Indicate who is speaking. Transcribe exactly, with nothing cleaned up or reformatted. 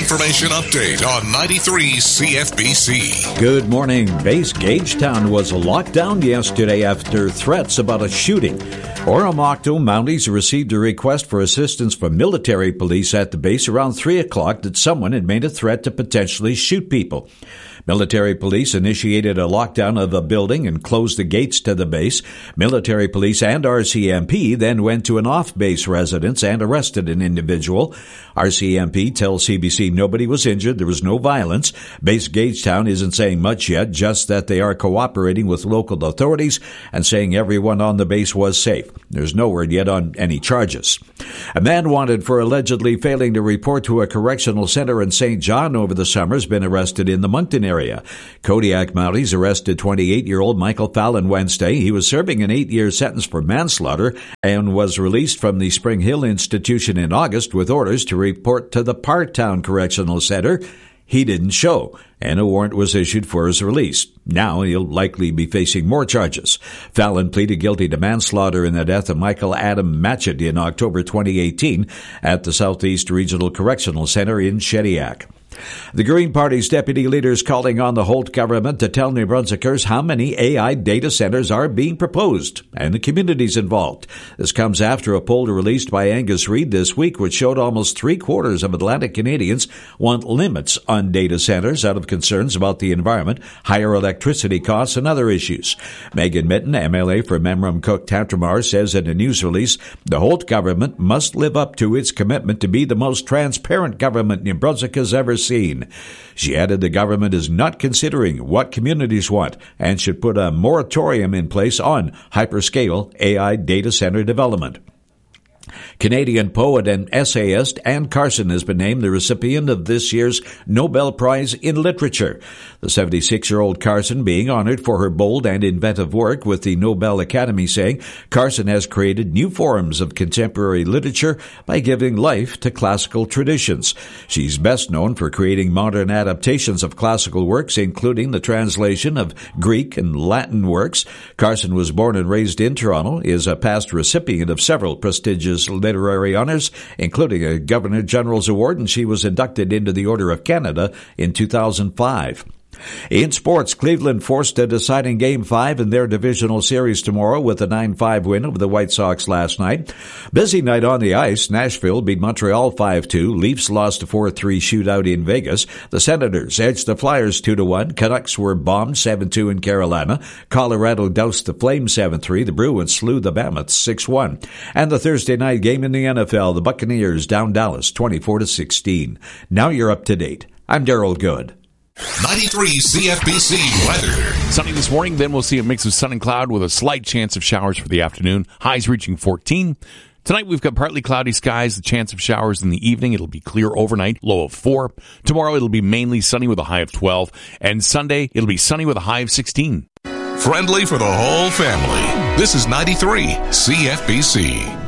Speaker 1: information update on ninety-three C F B C.
Speaker 2: Good morning. Base Gagetown was locked down yesterday after threats about a shooting. Oromocto Mounties received a request for assistance from military police at the base around three o'clock that someone had made a threat to potentially shoot people. Military police initiated a lockdown of a building and closed the gates to the base. Military police and R C M P then went to an off-base residence and arrested an individual. R C M P tells C B C nobody was injured, there was no violence. Base Gagetown isn't saying much yet, just that they are cooperating with local authorities and saying everyone on the base was safe. There's no word yet on any charges. A man wanted for allegedly failing to report to a correctional center in Saint John over the summer has been arrested in the Moncton area. Kodiak Mounties arrested twenty-eight-year-old Michael Fallon Wednesday. He was serving an eight-year sentence for manslaughter and was released from the Spring Hill Institution in August with orders to report to the Parktown Correctional Center. He didn't show, and a warrant was issued for his release. Now he'll likely be facing more charges. Fallon pleaded guilty to manslaughter in the death of Michael Adam Matchett in October twenty eighteen at the Southeast Regional Correctional Center in Shediac. The Green Party's deputy leaders calling on the Holt government to tell New Brunswickers how many A I data centers are being proposed and the communities involved. This comes after a poll released by Angus Reid this week, which showed almost three-quarters of Atlantic Canadians want limits on data centers out of concerns about the environment, higher electricity costs, and other issues. Megan Mitten, M L A for Memram Cook Tantramar, says in a news release, the Holt government must live up to its commitment to be the most transparent government New Brunswick has ever seen. She added the government is not considering what communities want and should put a moratorium in place on hyperscale A I data center development. Canadian poet and essayist Anne Carson has been named the recipient of this year's Nobel Prize in Literature. The seventy-six-year-old Carson being honored for her bold and inventive work, with the Nobel Academy saying Carson has created new forms of contemporary literature by giving life to classical traditions. She's best known for creating modern adaptations of classical works, including the translation of Greek and Latin works. Carson was born and raised in Toronto, is a past recipient of several prestigious literary honors, including a Governor General's Award, and she was inducted into the Order of Canada in two thousand five. In sports, Cleveland forced a deciding Game five in their divisional series tomorrow with a nine five win over the White Sox last night. Busy night on the ice. Nashville beat Montreal five two. Leafs lost a four three shootout in Vegas. The Senators edged the Flyers two to one. Canucks were bombed seven two in Carolina. Colorado doused the Flames seven three. The Bruins slew the Mammoths six one. And the Thursday night game in the N F L, the Buccaneers down Dallas twenty-four to sixteen. Now you're up to date. I'm Darryl Good.
Speaker 1: ninety-three C F B C weather.
Speaker 3: Sunny this morning, then we'll see a mix of sun and cloud with a slight chance of showers for the afternoon. Highs reaching fourteen. Tonight we've got partly cloudy skies, the chance of showers in the evening. It'll be clear overnight, low of four. Tomorrow it'll be mainly sunny with a high of twelve. And Sunday it'll be sunny with a high of sixteen.
Speaker 1: Friendly for the whole family. This is ninety-three C F B C.